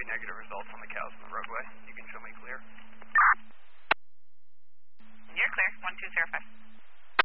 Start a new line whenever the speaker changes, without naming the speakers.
negative results on the cows in the roadway. You can show me clear.
You're clear, 1205.